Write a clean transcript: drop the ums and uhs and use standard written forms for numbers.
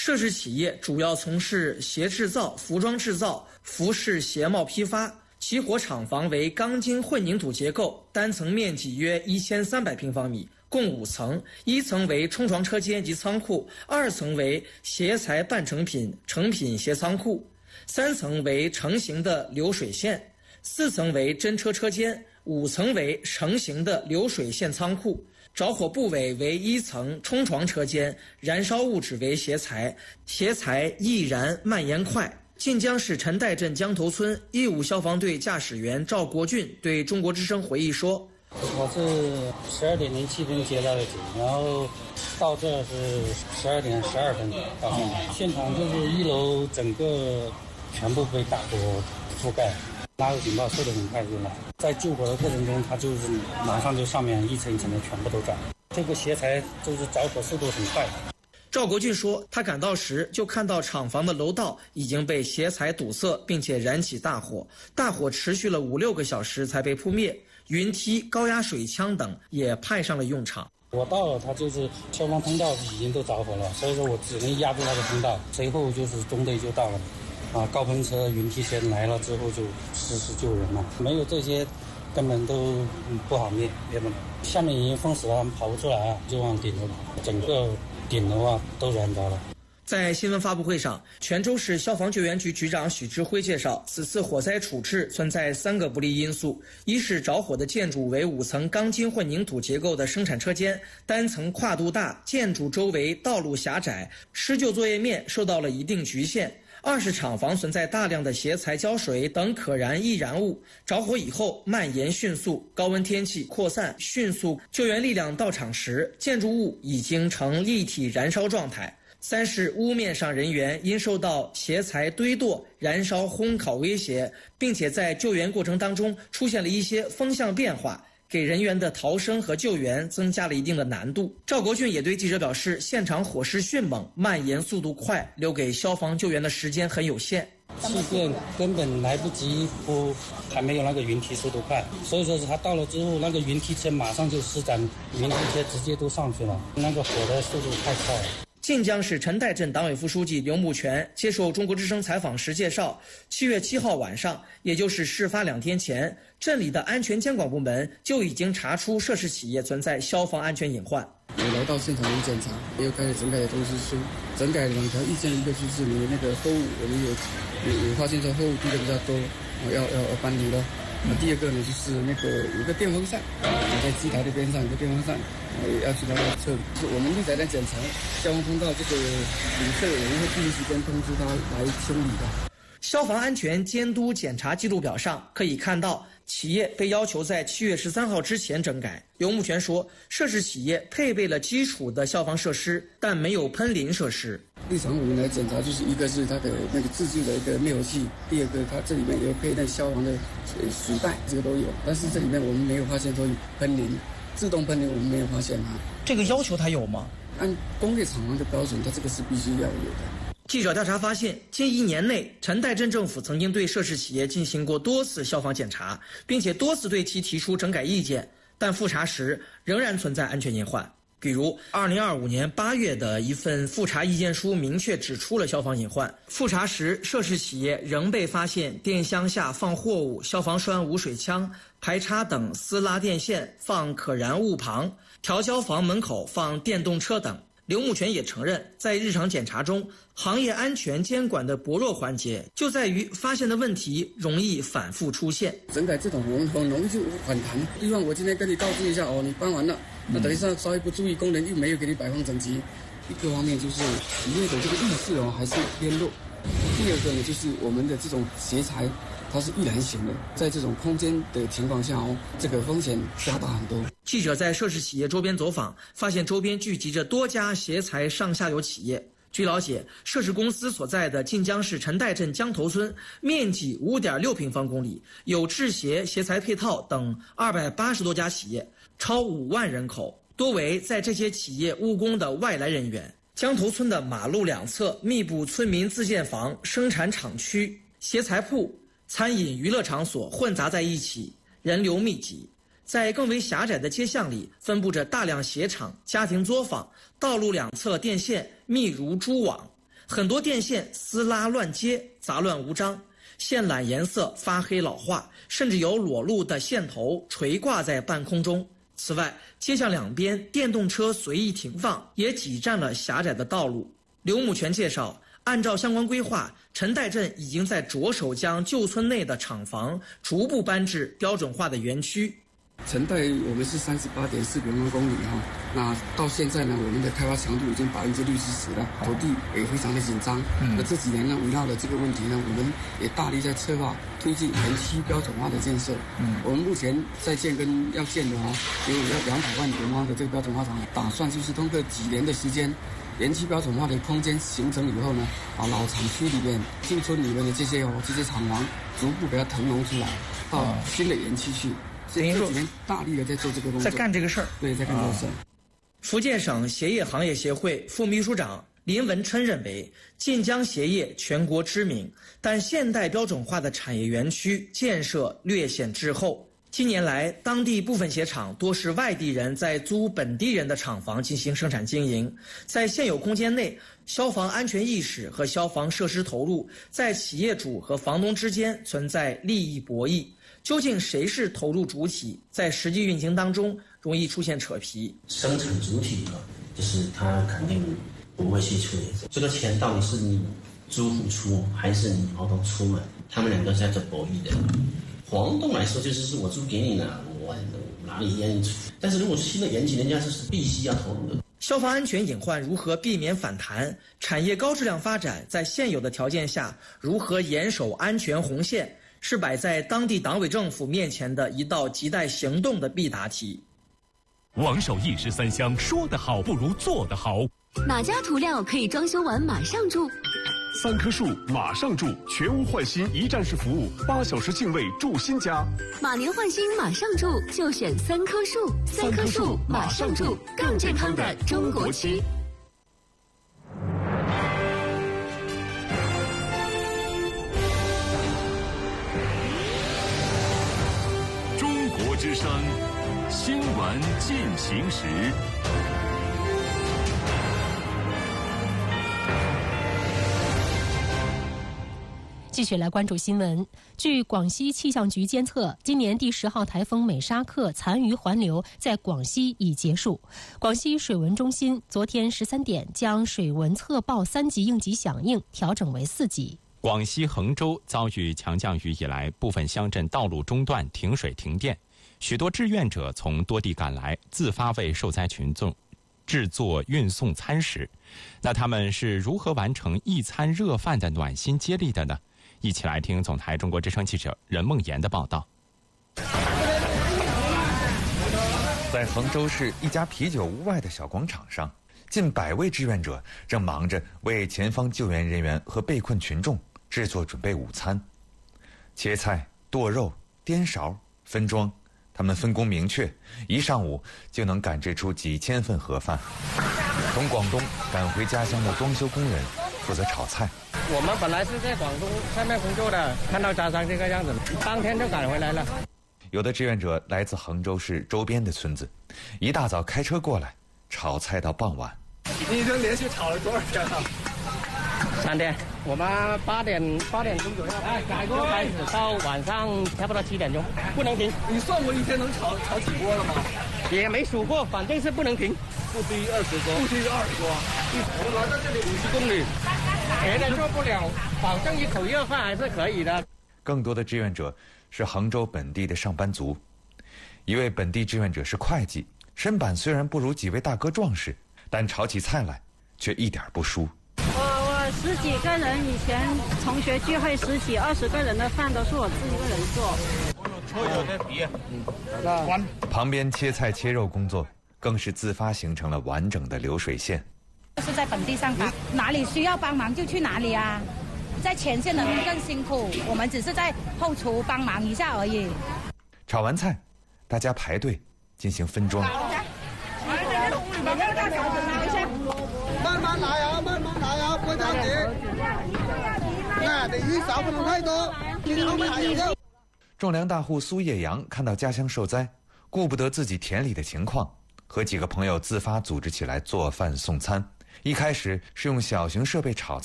涉事企业主要从事鞋制造、服装制造、服饰鞋帽批发。起火厂房为钢筋混凝土结构，单层面积约1300平方米，共5层，1层为冲床车间及仓库，2层为鞋材半成品、成品鞋仓库，3层为成型的流水线，4层为真车车间，5层为成型的流水线仓库。着火部位为1层冲床车间，燃烧物质为鞋材，鞋材易燃蔓延快。晋江市陈岱镇江头村义务消防队驾驶员赵国俊对中国之声回忆说：“ 我是12点07分接到的警，然后到这是12点12分到现场。现场就是1楼整个全部被大火覆盖，拉入警报速度很快就来，在救火的过程中，它就是马上就上面一层一层的全部都着。这个鞋材就是着火速度很快。” 赵国俊说，他赶到时就看到厂房的楼道已经被鞋材堵塞，并且燃起大火，大火持续了5-6个小时才被扑灭，云梯、高压水枪等也派上了用场。 我到了，它就是消防通道已经都着火了，所以说我只能压住那个通道，随后就是中队就到了，高喷车、云梯车来了之后就实施救人了，没有这些根本都不好灭不了。下面已经封死了，跑不出来啊，就往顶楼跑，整个顶楼都燃着了。 在新闻发布会上，泉州市消防救援局局长许志辉介绍，此次火灾处置存在3个不利因素：一是着火的建筑为5层钢筋混凝土结构的生产车间，单层跨度大，建筑周围道路狭窄，施救作业面受到了一定局限；二是厂房存在大量的鞋材、胶水等可燃易燃物，着火以后蔓延迅速，高温天气扩散迅速，救援力量到场时，建筑物已经呈立体燃烧状态。3是屋面上人员因受到鞋材堆垛、燃烧、烘烤威胁，并且在救援过程当中出现了一些风向变化，给人员的逃生和救援增加了一定的难度。赵国俊也对记者表示，现场火势迅猛，蔓延速度快，留给消防救援的时间很有限。 气垫根本来不及铺，还没有那个云梯速度快，所以说是他到了之后，那个云梯车马上就施展，云梯车直接都上去了，那个火的速度太快了。 晋江市陈岱镇党委副书记刘木全接受中国之声采访时介绍，7月7号晚上，也就是事发2天前，镇里的安全监管部门就已经查出涉事企业存在消防安全隐患。 我来到现场有检查，也有开始整改的通知书，整改2条意见，一个就是你的那个货物，我们有发现说货物滴的比较多，要搬离了。第二个呢，就是那个有个电风扇，在机台的边上有个电风扇，要去那个测。我们现在在检查消防通道这个旅客，我们会第一时间通知他来清理的。 消防安全监督检查记录表上可以看到，企业被要求在7月13号之前整改。刘木全说，涉事企业配备了基础的消防设施，但没有喷淋设施。 日常我们来检查，就是一个是它的那个自制的一个灭火器，第二个它这里面也有配那消防的水袋，这个都有。但是这里面我们没有发现说喷淋，自动喷淋我们没有发现它。 这个要求它有吗？ 按工业厂房的标准，它这个是必须要有的。 记者调查发现，近1年内，陈岱镇政府曾经对涉事企业进行过多次消防检查，并且多次对其提出整改意见，但复查时仍然存在安全隐患。比如2025年8月的一份复查意见书明确指出了消防隐患。复查时，涉事企业仍被发现电箱下放货物、消防栓无水枪、排插等私拉电线放可燃物旁、调焦房门口放电动车等。刘木全也承认，在日常检查中，行业安全监管的薄弱环节就在于发现的问题容易反复出现。 整改这种我们很容易就反弹。希望我今天跟你告知一下你搬完了，那等一下稍微不注意，工人又没有给你摆放整齐。一个方面就是企业的这个意识还是偏弱。第二个呢，就是我们的这种鞋材，它是易燃型的，在这种空间的情况下这个风险加大很多。 记者在涉事企业周边走访，发现周边聚集着多家鞋材上下游企业。据了解，涉事公司所在的晋江市陈岱镇江头村，面积5.6平方公里，有制鞋、鞋材配套等280多家企业，超5万人口，多为在这些企业务工的外来人员。江头村的马路两侧密布村民自建房、生产厂区、鞋材铺、餐饮娱乐场所混杂在一起，人流密集。在更为狭窄的街巷里，分布着大量鞋厂、家庭作坊，道路两侧电线密如蛛网。 很多电线撕拉乱接，杂乱无章，线缆颜色发黑老化，甚至有裸露的线头垂挂在半空中。此外，街巷两边电动车随意停放，也挤占了狭窄的道路。刘母全介绍，按照相关规划，陈岱镇已经在着手将旧村内的厂房逐步搬至标准化的园区。 陈岱我们是38.4平方公里哈，那到现在呢，我们的开发强度已经60%了，土地也非常的紧张。那这几年呢，围绕着这个问题呢，我们也大力在策划推进园区标准化的建设。我们目前在建跟要建的有200万平方的这个标准化厂，打算就是通过几年的时间，园区标准化的空间形成以后呢，把老厂区里面、旧村里面的这些厂房逐步给它腾挪出来，到新的园区去。这几年大力的在做这个工作， 在干这个事儿。 对，在干这个事儿。 福建省鞋业行业协会副秘书长林文琛认为，晋江鞋业全国知名，但现代标准化的产业园区建设略显滞后。近年来，当地部分鞋厂多是外地人在租本地人的厂房进行生产经营，在现有空间内，消防安全意识和消防设施投入在企业主和房东之间存在利益博弈。究竟谁是投入主体，在实际运行当中容易出现扯皮。 生产主体就是他肯定不会去处理这个钱到底是你租户出还是你房东出嘛？他们两个在这博弈的。房东来说就是我租给你了，我哪里愿意出？但是如果是新的园区，人家是必须要投入的。 消防安全隐患如何避免反弹？产业高质量发展在现有的条件下如何严守安全红线？是摆在当地党委政府面前的一道亟待行动的必答题。 王守义十三香，说得好不如做得好。 哪家涂料可以装修完马上住 ？3棵树马上住，全屋换新一站式服务，8小时净位住新家。 马年换新马上住，就选3棵树。3棵树马上住，更健康的中国区。 之声新闻进行时。 继续来关注新闻。据广西气象局监测，今年第10号台风美沙克残余环流在广西已结束。广西水文中心昨天13点将水文测报3级应急响应调整为4级。 广西衡州遭遇强降雨以来，部分乡镇道路中断、停水停电。许多志愿者从多地赶来，自发为受灾群众制作运送餐食。那他们是如何完成一餐热饭的暖心接力的呢？一起来听总台中国之声记者任梦妍的报道。 在衡州市一家啤酒屋外的小广场上，近100位志愿者正忙着为前方救援人员和被困群众制作准备午餐。切菜、剁肉、颠勺、分装，他们分工明确，一上午就能赶制出几千份盒饭。从广东赶回家乡的装修工人负责炒菜。 我们本来是在广东下面工作的，看到家乡这个样子，当天就赶回来了。 有的志愿者来自衡州市周边的村子，一大早开车过来，炒菜到傍晚。 你已经连续炒了多少天了 ？3天。我们8点钟左右就开始，到晚上差不多7点钟，不能停。 你算过一天能炒几锅了吗？ 也没数过，反正是不能停， 不低于20锅。不低于20锅。我来到这里50公里， 别的做不了，保证一口热饭还是可以的。 更多的志愿者是衡州本地的上班族。一位本地志愿者是会计，身板虽然不如几位大哥壮实，但炒起菜来却一点不输。 我10几个人，以前同学聚会10几20个人的饭都是我自己一个人做。旁边切菜切肉工作更是自发形成了完整的流水线。 是在本地上班，哪里需要帮忙就去哪里啊。在前线的人更辛苦，我们只是在后厨帮忙一下而已。 炒完菜，大家排队进行分装。 慢慢来啊，慢慢来啊，不着急。那你一勺不能太多，今后面还有肉。 种粮大户苏叶阳看到家乡受灾，顾不得自己田里的情况，和几个朋友自发组织起来做饭送餐。一开始是用小型设备炒菜。